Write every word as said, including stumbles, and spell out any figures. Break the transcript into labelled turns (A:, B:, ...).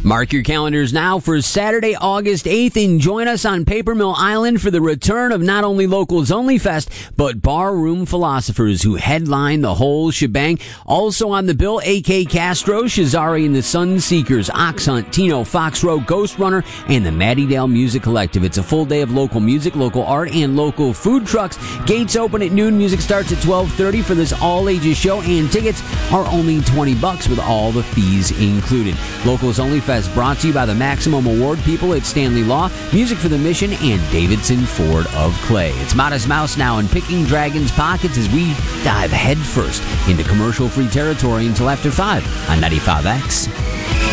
A: Mark your calendars now for Saturday, August eighth, and join us on Paper Mill Island for the return of not only Locals Only Fest, but Barroom Philosophers, who headline the whole shebang. Also on the bill, A K Castro, Shazari and the Sunseekers, Ox Hunt, Tino, Fox Road, Ghost Runner, and the Maddydale Music Collective. It's a full day of local music, local art, and local food trucks. Gates open at noon. Music starts at twelve thirty for this all-ages show, and tickets are only twenty bucks with all the fees included. Locals Only Fest brought to you by the Maximum Award people at Stanley Law, Music for the Mission, and Davidson Ford of Clay. It's Modest Mouse now in Picking Dragons Pockets as we dive headfirst into commercial-free territory until after five on ninety-five X.